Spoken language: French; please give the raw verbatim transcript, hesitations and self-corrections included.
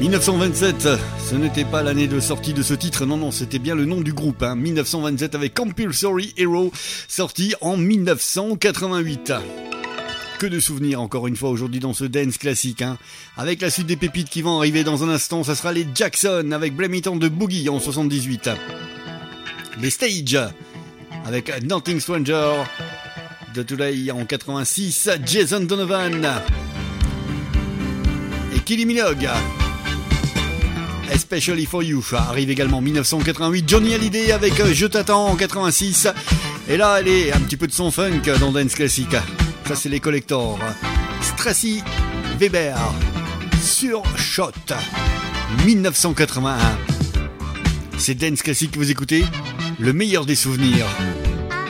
dix-neuf cent vingt-sept, ce n'était pas l'année de sortie de ce titre, non, non, c'était bien le nom du groupe, hein. dix-neuf cent vingt-sept avec Compulsory Hero, sorti en dix-neuf cent quatre-vingt-huit. Que de souvenirs encore une fois aujourd'hui dans ce dance classique, hein. Avec la suite des pépites qui vont arriver dans un instant, ça sera les Jackson avec Blame It on the Boogie en soixante-dix-huit. Les Stage avec Nothing Stranger de Today en quatre-vingt-six, Jason Donovan et Kylie Minogue. Especially for You arrive également en dix-neuf cent quatre-vingt-huit. Johnny Hallyday avec Je t'attends en quatre-vingt-six. Et là, elle est un petit peu de son funk dans Dance Classic. Ça, c'est les Collectors. Stracy Weber sur Shot dix-neuf cent quatre-vingt-un. C'est Dance Classic que vous écoutez. Le meilleur des souvenirs.